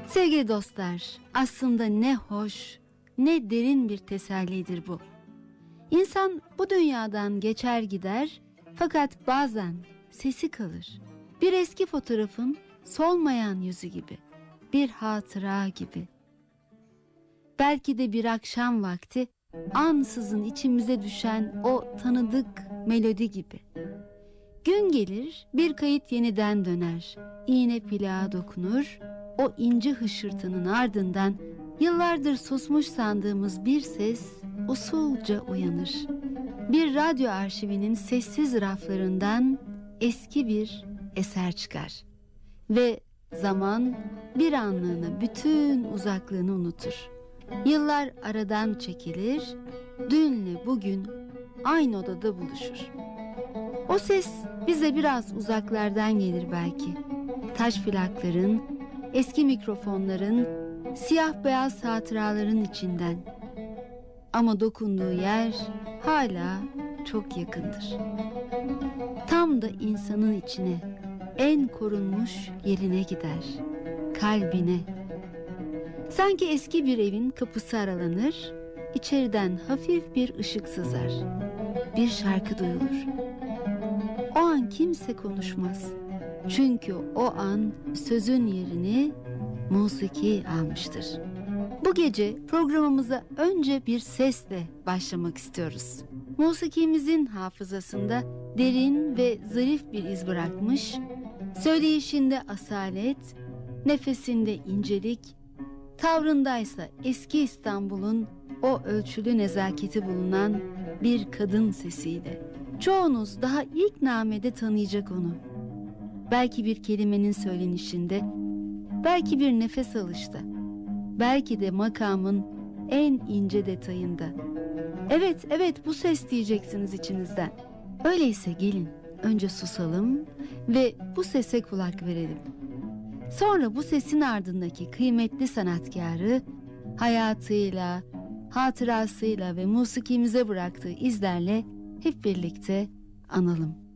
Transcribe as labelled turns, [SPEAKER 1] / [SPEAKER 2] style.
[SPEAKER 1] Sevgili dostlar, aslında ne hoş, ne derin bir tesellidir bu. İnsan bu dünyadan geçer gider, fakat bazen sesi kalır. Bir eski fotoğrafın solmayan yüzü gibi, bir hatıra gibi. Belki de bir akşam vakti ansızın içimize düşen o tanıdık melodi gibi. Gün gelir, bir kayıt yeniden döner, iğne plağa dokunur, o ince hışırtının ardından yıllardır susmuş sandığımız bir ses usulca uyanır. Bir radyo arşivinin sessiz raflarından eski bir eser çıkar ve zaman bir anlığına bütün uzaklığını unutur. Yıllar aradan çekilir, dünle bugün aynı odada buluşur. O ses bize biraz uzaklardan gelir belki. Taş plakların, eski mikrofonların, siyah beyaz hatıraların içinden. Ama dokunduğu yer hala çok yakındır. Tam da insanın içine, en korunmuş yerine gider, kalbine. Sanki eski bir evin kapısı aralanır, içeriden hafif bir ışık sızar. Bir şarkı duyulur. O an kimse konuşmaz. Çünkü o an sözün yerini musiki almıştır. Bu gece programımıza önce bir sesle başlamak istiyoruz. Musikimizin hafızasında derin ve zarif bir iz bırakmış, söyleyişinde asalet, nefesinde incelik, tavrındaysa eski İstanbul'un o ölçülü nezaketi bulunan bir kadın sesiyle. Çoğunuz daha ilk namede tanıyacak onu. Belki bir kelimenin söylenişinde, belki bir nefes alışta, belki de makamın en ince detayında. Evet, bu ses diyeceksiniz içinizden. Öyleyse gelin önce susalım ve bu sese kulak verelim. Sonra bu sesin ardındaki kıymetli sanatkarı hayatıyla, hatırasıyla ve musikimize bıraktığı izlerle hep birlikte analım.